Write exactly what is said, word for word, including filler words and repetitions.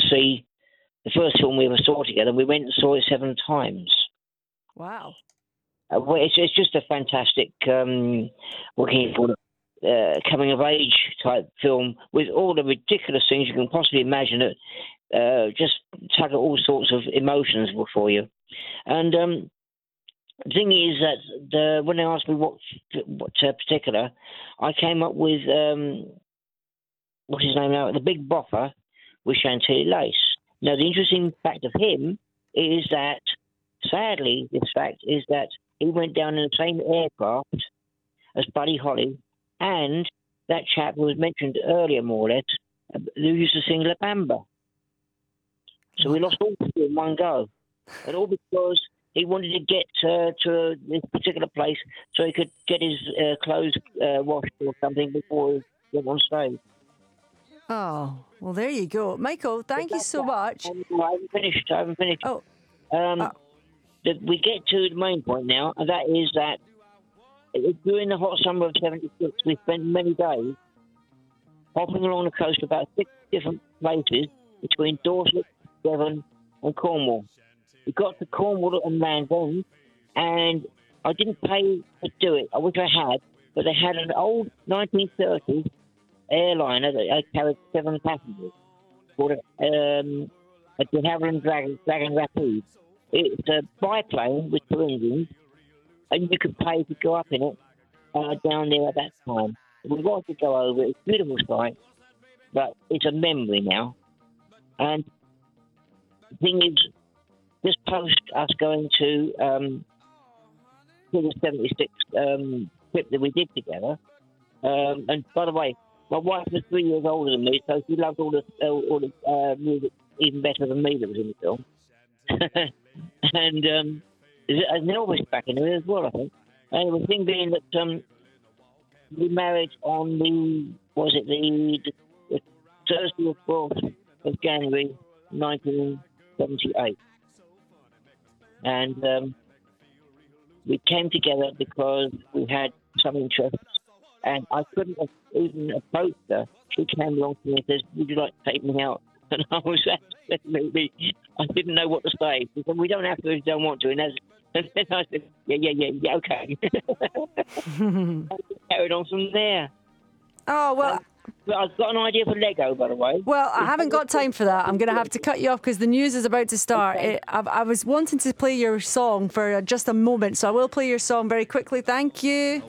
see the first film we ever saw together. We went and saw it seven times. Wow. Uh, well, it's, it's just a fantastic, um, what can you call it, uh, coming of age type film with all the ridiculous things you can possibly imagine. It uh, just tug at all sorts of emotions for you. And um, the thing is that the, when they asked me what what uh, particular, I came up with um, what's his name now, the Big Bopper with Chantilly Lace. Now the interesting fact of him is that, sadly, this fact is that he went down in the same aircraft as Buddy Holly and that chap who was mentioned earlier, more or less, who used to sing La Bamba. So we lost all three in one go. And all because he wanted to get uh, to this particular place so he could get his uh, clothes uh, washed or something before he went on stage. Oh, well, there you go. Michael, thank you so much. Um, I haven't finished. I haven't finished. Oh. Um, uh, the, we get to the main point now, and that is that during the hot summer of seventy-six, we spent many days hopping along the coast about six different places between Dorset, Devon, and Cornwall. We got to Cornwall and Land's End, and I didn't pay to do it. I wish I had, but they had an old nineteen thirties airliner that carried seven passengers called um, a de Havilland Dragon, Dragon Rapide. It's a biplane with two engines, and you could pay to go up in it uh, down there at that time. We wanted to go over. It's a beautiful sight, but it's a memory now. And the thing is, just post us going to um, to the seventy-six um, trip that we did together. Um, and by the way, my wife was three years older than me, so she loved all the uh, all the uh, music even better than me that was in the film. and um, and Elvis back in there as well, I think. And the thing being that um, we married on the was it the, the, the Thursday or fourth of January, nineteen seventy-eight. And um, we came together because we had some interests, and I couldn't have even approached her. She came along to me and says, "Would you like to take me out?" And I was absolutely, I didn't know what to say. She said, "We don't have to if you don't want to." And, as, and then I said, "Yeah, yeah, yeah, yeah, okay." And we carried on from there. Oh, well... Um, But I've got an idea for Lego, by the way. Well, I haven't got time for that. I'm going to have to cut you off because the news is about to start. Okay. It, I, I was wanting to play your song for just a moment, so I will play your song very quickly. Thank you.